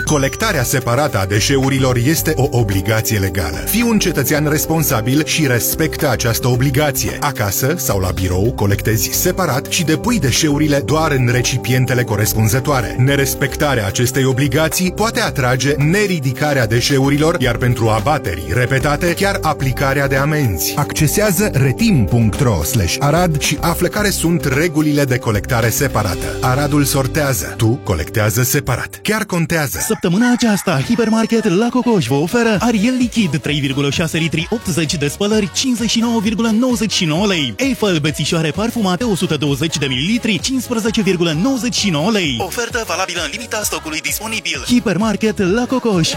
Colectarea separată a deșeurilor este o obligație legală. Fii un cetățean responsabil și respectă această obligație. Acasă sau la birou colectezi separat și depui deșeurile doar în recipientele corespunzătoare. Nerespectarea acestei obligații poate atrage neridicarea deșeurilor, iar pentru abateri repetate, chiar aplicarea de amenzi. Accesează retim.ro/Arad și află care sunt regulile de colectare separată. Aradul sortează, tu colectează separat. Chiar contează! Săptămâna aceasta, Hipermarket La Cocoș vă oferă Ariel Lichid 3,6 litri 80 de spălări 59,99 lei. Eiffel bețișoare parfumate 120 de mililitri 15,99 lei. Ofertă valabilă în limita stocului disponibil. Hipermarket La Cocoș.